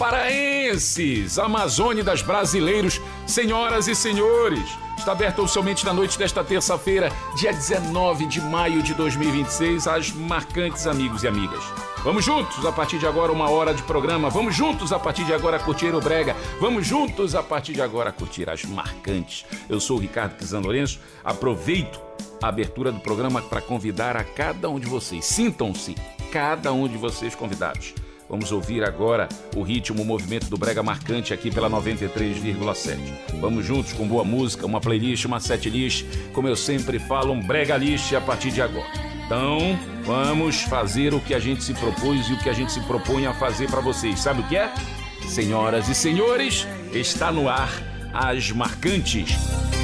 paraenses, Amazônidas brasileiros, senhoras e senhores. Está aberto oficialmente na noite desta terça-feira, dia 19 de maio de 2026, às marcantes amigos e amigas. Vamos juntos, a partir de agora, 1 hora de programa. Vamos juntos, a partir de agora, curtir o brega. Vamos juntos, a partir de agora, curtir as marcantes. Eu sou o Ricardo Kizan Lourenço. Aproveito a abertura do programa para convidar a cada um de vocês. Sintam-se, cada um de vocês convidados. Vamos ouvir agora o ritmo, o movimento do brega marcante aqui pela 93,7. Vamos juntos com boa música, uma playlist, uma setlist. Como eu sempre falo, um brega list a partir de agora. Então, vamos fazer o que a gente se propôs e o que a gente se propõe a fazer para vocês. Sabe o que é? Senhoras e senhores, está no ar as marcantes.